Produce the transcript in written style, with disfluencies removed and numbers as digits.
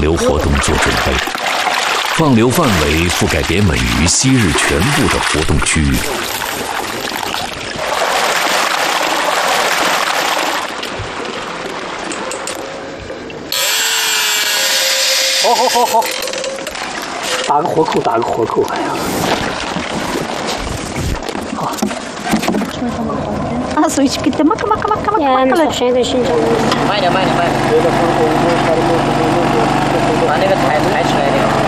流活动做准备。放流范围覆盖点美鱼昔日全部的活动区域。 好，打个活口，哎呀，好。 啊，所以去给他们干嘛呀，那现在新疆。慢点。把那个抬起来点。